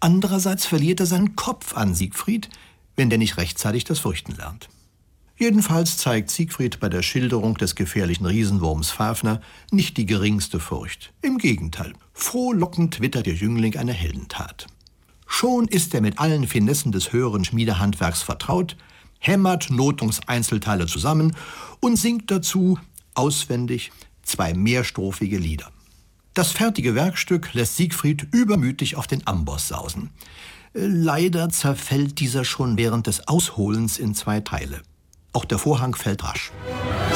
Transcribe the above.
Andererseits verliert er seinen Kopf an Siegfried, wenn der nicht rechtzeitig das Fürchten lernt. Jedenfalls zeigt Siegfried bei der Schilderung des gefährlichen Riesenwurms Fafner nicht die geringste Furcht. Im Gegenteil, frohlockend wittert der Jüngling eine Heldentat. Schon ist er mit allen Finessen des höheren Schmiedehandwerks vertraut, hämmert Notungseinzelteile zusammen und singt dazu, auswendig, 2 mehrstrophige Lieder. Das fertige Werkstück lässt Siegfried übermütig auf den Amboss sausen. Leider zerfällt dieser schon während des Ausholens in 2 Teile. Auch der Vorhang fällt rasch.